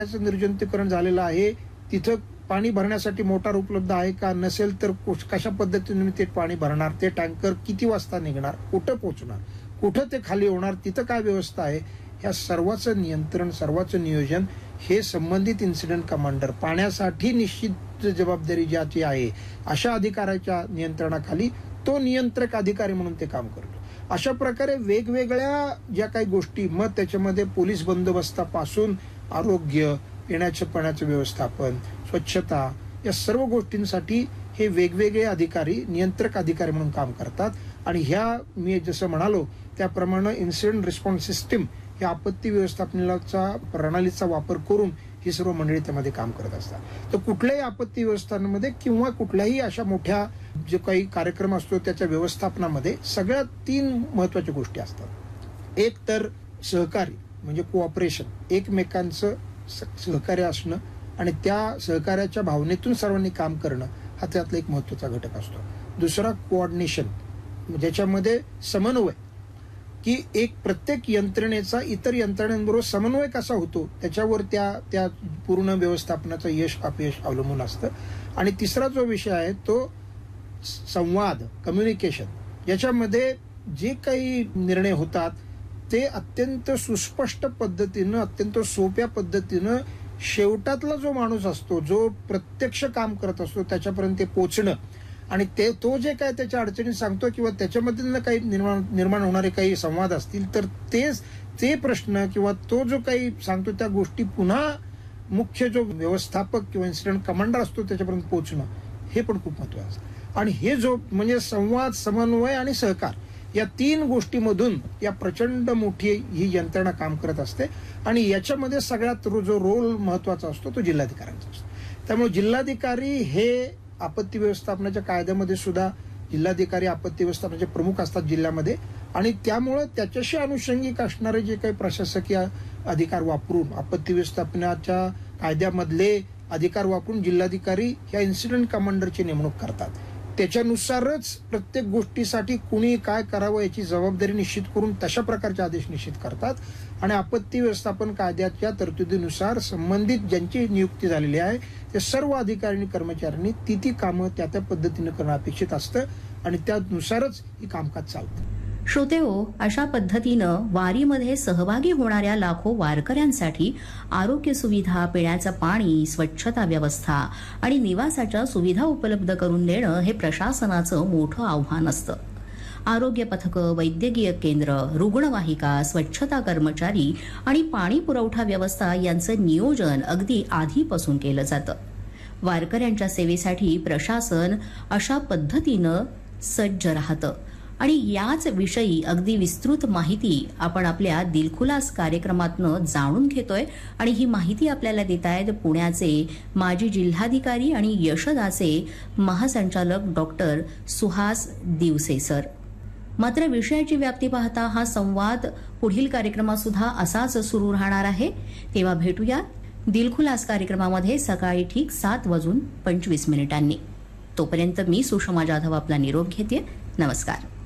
निर्जंतुकीकरण झालेलं आहे, तिथं पाणी भरण्यासाठी मोटार उपलब्ध आहे का, नसेल तर कशा पद्धतीने ते पाणी भरणार, ते टँकर किती वाजता निघणार, कुठं पोहोचणार, कुठं ते खाली होणार, तिथं काय व्यवस्था आहे, या सर्वाचं नियंत्रण, सर्वाचं नियोजन हे संबंधित इन्सिडेंट कमांडर, पाण्यासाठी निश्चित जबाबदारी ज्याची आहे अशा अधिकाऱ्याच्या नियंत्रणाखाली तो नियंत्रक अधिकारी म्हणून ते काम करतो. अशा प्रकारे वेगवेगळ्या ज्या काही गोष्टी, मग त्याच्यामध्ये पोलीस बंदोबस्तापासून आरोग्य, पिण्याच्या पाण्याचं व्यवस्थापन, स्वच्छता, या सर्व गोष्टींसाठी हे वेगवेगळे अधिकारी, नियंत्रक अधिकारी म्हणून काम करतात. आणि ह्या मी जसं म्हणालो त्याप्रमाणे इन्सिडेंट रिस्पॉन्स सिस्टीम या आपत्ती व्यवस्थापनाचा प्रणालीचा वापर करून ही सर्व मंडळी त्यामध्ये काम करत असतात. तर कुठल्याही आपत्ती व्यवस्थापनामध्ये किंवा कुठल्याही अशा मोठ्या जे काही कार्यक्रम असतो त्याच्या व्यवस्थापनामध्ये सगळ्यात 3 महत्वाच्या गोष्टी असतात. एक तर सहकार्य म्हणजे कोऑपरेशन, एकमेकांचं सहकार्य असणं आणि त्या सहकार्याच्या भावनेतून सर्वांनी काम करणं हा त्यातला एक महत्वाचा घटक असतो. दुसरा कोऑर्डिनेशन, ज्याच्यामध्ये समन्वय, की एक प्रत्येक यंत्रणेचा इतर यंत्रणेबरोबर समन्वय कसा होतो त्याच्यावर त्या पूर्ण व्यवस्थापनाचं यश अपयश अवलंबून असतं. आणि तिसरा जो विषय आहे तो संवाद, कम्युनिकेशन, ज्याच्यामध्ये जे काही निर्णय होतात ते अत्यंत सुस्पष्ट पद्धतीनं, अत्यंत सोप्या पद्धतीनं शेवटातला जो माणूस असतो, जो प्रत्यक्ष काम करत असतो त्याच्यापर्यंत ते पोचणं आणि तो जे काय त्याच्या अडचणी सांगतो किंवा त्याच्यामधून काही निर्माण होणारे काही संवाद असतील तर ते प्रश्न किंवा तो जो काही सांगतो त्या गोष्टी पुन्हा मुख्य जो व्यवस्थापक किंवा इन्सिडेंट कमांडर असतो त्याच्यापर्यंत पोहोचणं हे पण खूप महत्वाचं. आणि हे जो म्हणजे संवाद, समन्वय आणि सहकार या 3 गोष्टीमधून या प्रचंड मोठी ही यंत्रणा काम करत असते. आणि याच्यामध्ये सगळ्यात जो रोल महत्वाचा असतो तो जिल्हाधिकाऱ्यांचा असतो. त्यामुळे जिल्हाधिकारी हे आपत्ती व्यवस्थापनाच्या कायद्यामध्ये सुद्धा जिल्हाधिकारी आपत्ती व्यवस्थापनाचे प्रमुख असतात जिल्ह्यामध्ये. आणि त्यामुळं त्याच्याशी अनुषंगिक असणारे जे काही प्रशासकीय अधिकार वापरून, आपत्ती व्यवस्थापनाच्या कायद्यामधले अधिकार वापरून जिल्हाधिकारी ह्या इन्सिडेंट कमांडरची नेमणूक करतात. त्याच्यानुसारच प्रत्येक गोष्टीसाठी कुणी काय करावं याची जबाबदारी निश्चित करून तशा प्रकारचे आदेश निश्चित करतात. आणि आपत्ती व्यवस्थापन कायद्याच्या तरतुदीनुसार संबंधित ज्यांची नियुक्ती झालेली आहे ते सर्व अधिकारी आणि कर्मचाऱ्यांनी ती कामं त्या पद्धतीनं करणं अपेक्षित असतं आणि त्यानुसारच ही कामकाज चालतं. श्रोतेहो, अशा पद्धतीनं वारीमध्ये सहभागी होणाऱ्या लाखो वारकऱ्यांसाठी आरोग्य सुविधा, पिण्याचं पाणी, स्वच्छता व्यवस्था आणि निवासाच्या सुविधा उपलब्ध करून देणं हे प्रशासनाचं मोठं आव्हान असतं. आरोग्य पथकं, वैद्यकीय केंद्र, रुग्णवाहिका, स्वच्छता कर्मचारी आणि पाणी पुरवठा व्यवस्था यांचं नियोजन अगदी आधीपासून केलं जातं. वारकऱ्यांच्या सेवेसाठी प्रशासन अशा पद्धतीनं सज्ज राहतं. आणि याच विषयी अगदी विस्तृत माहिती आपण आपल्या दिलखुलास कार्यक्रमातनं जाणून घेतोय. आणि ही माहिती आपल्याला देत आहेत पुण्याचे माजी जिल्हाधिकारी आणि यशदाचे महासंचालक डॉक्टर सुहास दिवसे सर. मात्र विषयाची व्याप्ती पाहता हा संवाद पुढील कार्यक्रमात सुद्धा असाच सुरू राहणार आहे. तेव्हा भेटूया दिलखुलास कार्यक्रमामध्ये सकाळी ठीक 7:25 तोपर्यंत मी सुषमा जाधव आपला निरोप घेते. नमस्कार.